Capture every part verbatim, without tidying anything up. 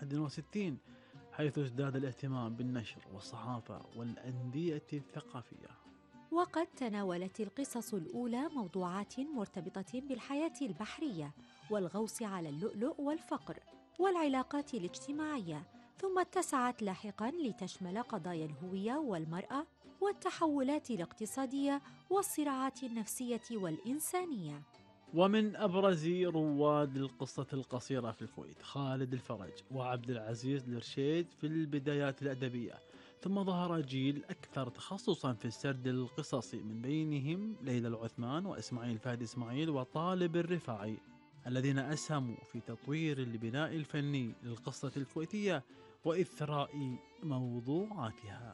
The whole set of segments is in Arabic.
واحد وستين، حيث ازداد الاهتمام بالنشر والصحافة والأندية الثقافية. وقد تناولت القصص الأولى موضوعات مرتبطة بالحياة البحرية والغوص على اللؤلؤ والفقر والعلاقات الاجتماعية، ثم اتسعت لاحقاً لتشمل قضايا الهوية والمرأة والتحولات الاقتصادية والصراعات النفسية والإنسانية. ومن أبرز رواد القصة القصيرة في الكويت خالد الفرج وعبد العزيز الرشيد في البدايات الأدبية، ثم ظهر جيل أكثر تخصصا في السرد القصصي، من بينهم ليلى العثمان وإسماعيل فهد إسماعيل وطالب الرفاعي، الذين أسهموا في تطوير البناء الفني للقصة الكويتية وإثراء موضوعاتها.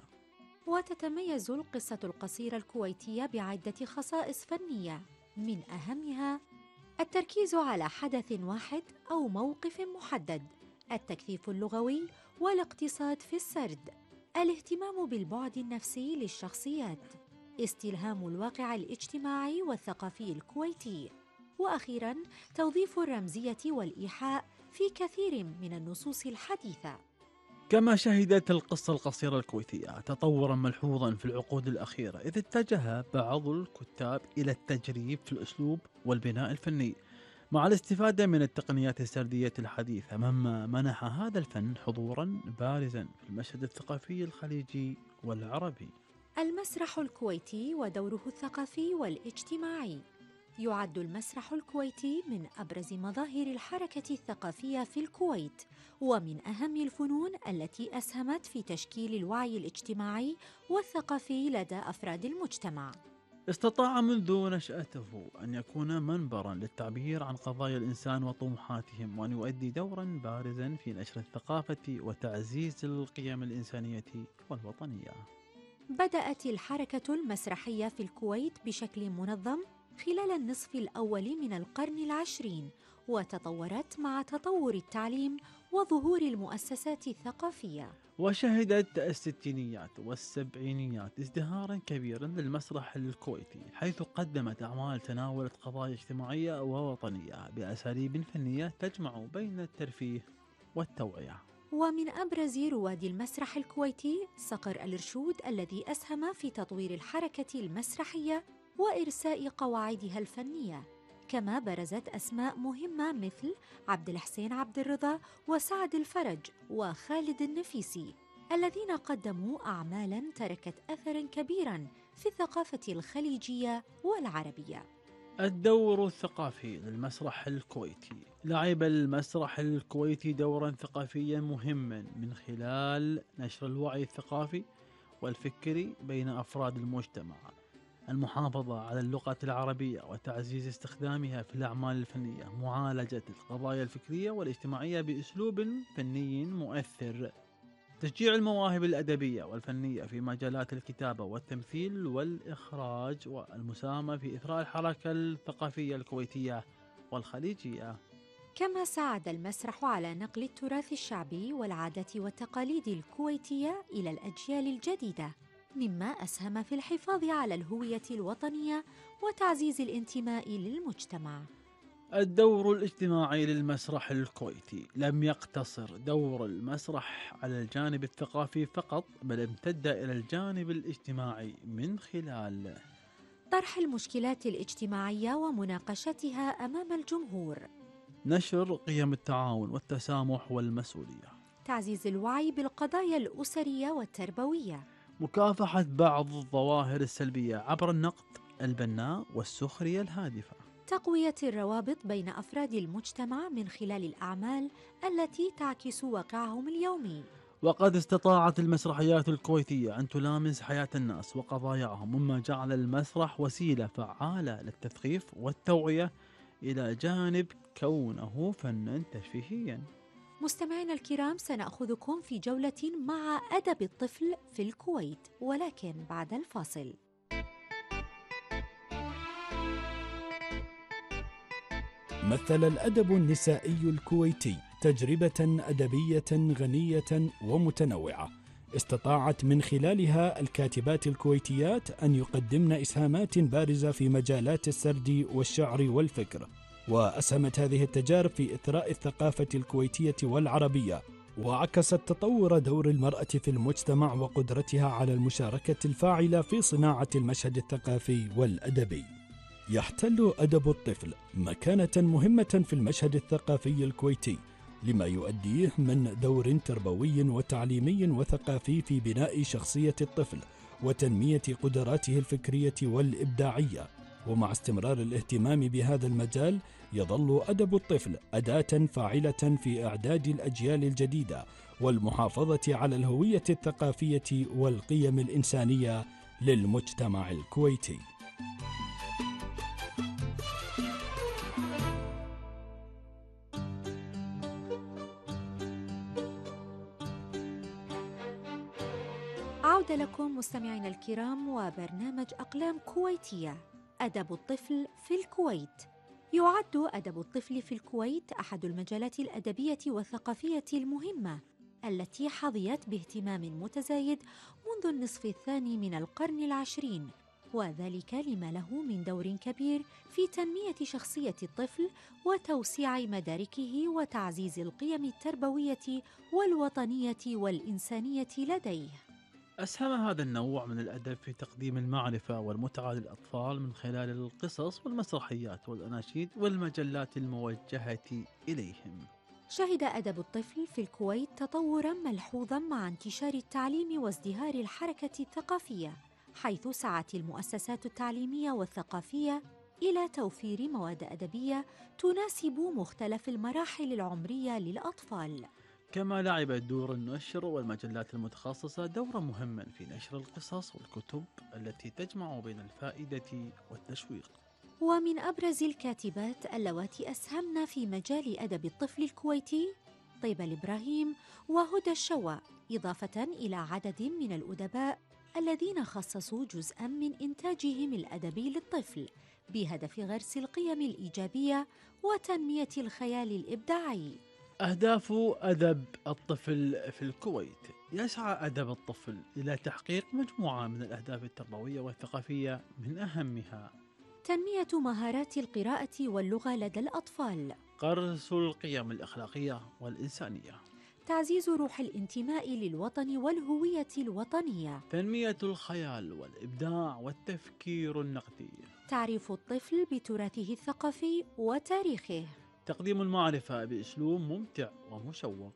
وتتميز القصة القصيرة الكويتية بعدة خصائص فنية، من أهمها التركيز على حدث واحد أو موقف محدد، التكثيف اللغوي والاقتصاد في السرد، الاهتمام بالبعد النفسي للشخصيات، استلهام الواقع الاجتماعي والثقافي الكويتي، وأخيراً توظيف الرمزية والإيحاء في كثير من النصوص الحديثة. كما شهدت القصة القصيرة الكويتية تطوراً ملحوظاً في العقود الأخيرة، إذ اتجه بعض الكتاب إلى التجريب في الأسلوب والبناء الفني مع الاستفادة من التقنيات السردية الحديثة، مما منح هذا الفن حضوراً بارزاً في المشهد الثقافي الخليجي والعربي. المسرح الكويتي ودوره الثقافي والاجتماعي. يعد المسرح الكويتي من أبرز مظاهر الحركة الثقافية في الكويت، ومن أهم الفنون التي أسهمت في تشكيل الوعي الاجتماعي والثقافي لدى أفراد المجتمع. استطاع منذ نشأته أن يكون منبراً للتعبير عن قضايا الإنسان وطموحاتهم، وأن يؤدي دوراً بارزاً في نشر الثقافة وتعزيز القيم الإنسانية والوطنية. بدأت الحركة المسرحية في الكويت بشكل منظم خلال النصف الأول من القرن العشرين، وتطورت مع تطور التعليم وظهور المؤسسات الثقافية. وشهدت الستينيات والسبعينيات ازدهاراً كبيراً للمسرح الكويتي، حيث قدمت أعمال تناولت قضايا اجتماعية ووطنية بأساليب فنية تجمع بين الترفيه والتوعية. ومن أبرز رواد المسرح الكويتي صقر الرشود، الذي أسهم في تطوير الحركة المسرحية وإرساء قواعدها الفنية. كما برزت أسماء مهمة مثل عبد الحسين عبد الرضا وسعد الفرج وخالد النفيسي، الذين قدموا أعمالاً تركت أثراً كبيراً في الثقافة الخليجية والعربية. الدور الثقافي للمسرح الكويتي. لعب المسرح الكويتي دوراً ثقافياً مهماً من خلال نشر الوعي الثقافي والفكري بين أفراد المجتمع، المحافظة على اللغة العربية وتعزيز استخدامها في الأعمال الفنية، معالجة القضايا الفكرية والاجتماعية بأسلوب فني مؤثر، تشجيع المواهب الأدبية والفنية في مجالات الكتابة والتمثيل والإخراج، والمساهمة في إثراء الحركة الثقافية الكويتية والخليجية. كما ساعد المسرح على نقل التراث الشعبي والعادات والتقاليد الكويتية إلى الأجيال الجديدة، مما أسهم في الحفاظ على الهوية الوطنية وتعزيز الانتماء للمجتمع. الدور الاجتماعي للمسرح الكويتي. لم يقتصر دور المسرح على الجانب الثقافي فقط، بل امتد إلى الجانب الاجتماعي من خلال طرح المشكلات الاجتماعية ومناقشتها أمام الجمهور، نشر قيم التعاون والتسامح والمسؤولية، تعزيز الوعي بالقضايا الأسرية والتربوية، مكافحة بعض الظواهر السلبية عبر النقد البناء والسخرية الهادفة، تقوية الروابط بين أفراد المجتمع من خلال الأعمال التي تعكس واقعهم اليومي. وقد استطاعت المسرحيات الكويتية أن تلامس حياة الناس وقضاياهم، مما جعل المسرح وسيلة فعالة للتثقيف والتوعية، إلى جانب كونه فناً ترفيهياً. مستمعينا الكرام، سنأخذكم في جولة مع أدب الطفل في الكويت، ولكن بعد الفاصل. مثل الأدب النسائي الكويتي تجربة أدبية غنية ومتنوعة، استطاعت من خلالها الكاتبات الكويتيات أن يقدمن إسهامات بارزة في مجالات السرد والشعر والفكر، وأسهمت هذه التجارب في إثراء الثقافة الكويتية والعربية وعكست تطور دور المرأة في المجتمع وقدرتها على المشاركة الفاعلة في صناعة المشهد الثقافي والأدبي. يحتل أدب الطفل مكانة مهمة في المشهد الثقافي الكويتي، لما يؤديه من دور تربوي وتعليمي وثقافي في بناء شخصية الطفل وتنمية قدراته الفكرية والإبداعية. ومع استمرار الاهتمام بهذا المجال، يظل أدب الطفل أداة فاعلة في إعداد الأجيال الجديدة والمحافظة على الهوية الثقافية والقيم الإنسانية للمجتمع الكويتي. عودة لكم مستمعينا الكرام وبرنامج أقلام كويتية. أدب الطفل في الكويت. يعد أدب الطفل في الكويت أحد المجالات الأدبية والثقافية المهمة التي حظيت باهتمام متزايد منذ النصف الثاني من القرن العشرين، وذلك لما له من دور كبير في تنمية شخصية الطفل وتوسيع مداركه وتعزيز القيم التربوية والوطنية والإنسانية لديه. أسهم هذا النوع من الأدب في تقديم المعرفة والمتعة للأطفال من خلال القصص والمسرحيات والأناشيد والمجلات الموجهة إليهم. شهد أدب الطفل في الكويت تطوراً ملحوظاً مع انتشار التعليم وازدهار الحركة الثقافية، حيث سعت المؤسسات التعليمية والثقافية إلى توفير مواد أدبية تناسب مختلف المراحل العمرية للأطفال. كما لعبت دور النشر والمجلات المتخصصة دورا مهما في نشر القصص والكتب التي تجمع بين الفائدة والتشويق. ومن أبرز الكاتبات اللواتي أسهمن في مجال أدب الطفل الكويتي طيبة الإبراهيم وهدى الشوا، إضافة إلى عدد من الأدباء الذين خصصوا جزءاً من إنتاجهم الأدبي للطفل بهدف غرس القيم الإيجابية وتنمية الخيال الإبداعي. أهداف أدب الطفل في الكويت. يسعى أدب الطفل إلى تحقيق مجموعة من الأهداف التربوية والثقافية، من أهمها تنمية مهارات القراءة واللغة لدى الأطفال، غرس القيم الأخلاقية والإنسانية، تعزيز روح الانتماء للوطن والهوية الوطنية، تنمية الخيال والإبداع والتفكير النقدي، تعريف الطفل بتراثه الثقافي وتاريخه، تقديم المعرفة بأسلوب ممتع ومشوق.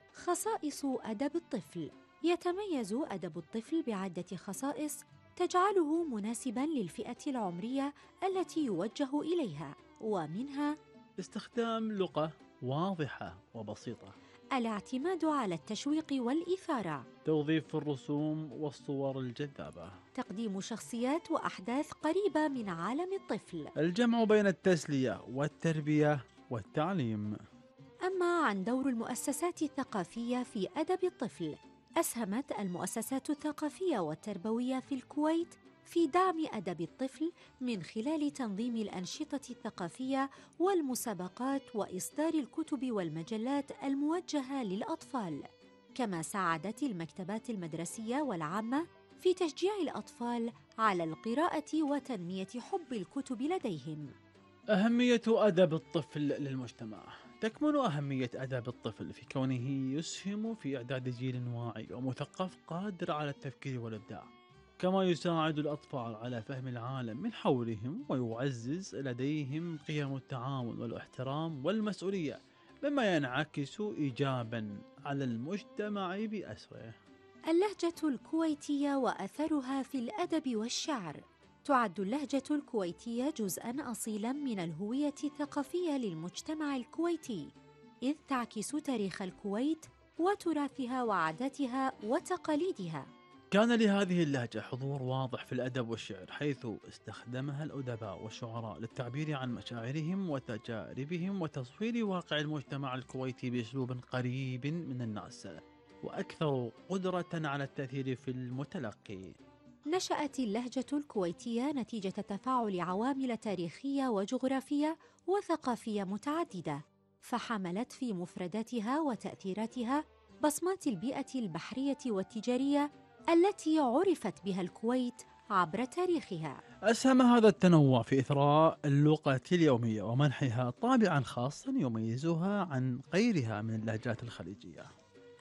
خصائص أدب الطفل. يتميز أدب الطفل بعدة خصائص تجعله مناسباً للفئة العمرية التي يوجه إليها، ومنها استخدام لغة واضحة وبسيطة، الاعتماد على التشويق والإثارة، توظيف الرسوم والصور الجذابة، تقديم شخصيات وأحداث قريبة من عالم الطفل، الجمع بين التسلية والتربية والتعليم. أما عن دور المؤسسات الثقافية في أدب الطفل، أسهمت المؤسسات الثقافية والتربوية في الكويت في دعم أدب الطفل من خلال تنظيم الأنشطة الثقافية والمسابقات وإصدار الكتب والمجلات الموجهة للأطفال. كما ساعدت المكتبات المدرسية والعامة في تشجيع الأطفال على القراءة وتنمية حب الكتب لديهم. أهمية أدب الطفل للمجتمع. تكمن أهمية أدب الطفل في كونه يسهم في إعداد جيل واعي ومثقف قادر على التفكير والإبداع، كما يساعد الأطفال على فهم العالم من حولهم ويعزز لديهم قيم التعاون والاحترام والمسؤولية، مما ينعكس إيجاباً على المجتمع بأسره. اللهجة الكويتية وأثرها في الأدب والشعر. تعد اللهجة الكويتية جزءاً أصيلاً من الهوية الثقافية للمجتمع الكويتي، إذ تعكس تاريخ الكويت وتراثها وعاداتها وتقاليدها. كان لهذه اللهجة حضور واضح في الأدب والشعر، حيث استخدمها الأدباء والشعراء للتعبير عن مشاعرهم وتجاربهم وتصوير واقع المجتمع الكويتي بأسلوب قريب من الناس وأكثر قدرة على التأثير في المتلقي. نشأت اللهجة الكويتية نتيجة تفاعل عوامل تاريخية وجغرافية وثقافية متعددة، فحملت في مفرداتها وتأثيراتها بصمات البيئة البحرية والتجارية التي عرفت بها الكويت عبر تاريخها. أسهم هذا التنوع في إثراء اللغة اليومية ومنحها طابعاً خاصاً يميزها عن غيرها من اللهجات الخليجية.